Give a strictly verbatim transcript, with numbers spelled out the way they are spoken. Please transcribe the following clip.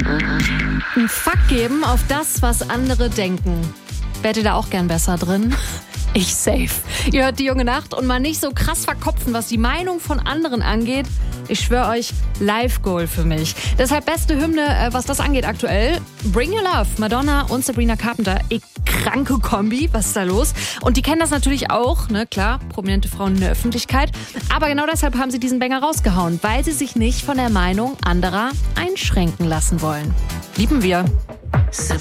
Ein Fuck geben auf das, was andere denken. Wärt ihr da auch gern besser drin? Ich safe. Ihr hört die junge Nacht und mal nicht so krass verkopfen, was die Meinung von anderen angeht. Ich schwöre euch, Live-Goal für mich. Deshalb beste Hymne, was das angeht aktuell. Bring Your Love, Madonna und Sabrina Carpenter. Ich kranke Kombi, was ist da los? Und die kennen das natürlich auch, ne, klar, prominente Frauen in der Öffentlichkeit. Aber genau deshalb haben sie diesen Banger rausgehauen, weil sie sich nicht von der Meinung anderer einschränken lassen wollen. Lieben wir.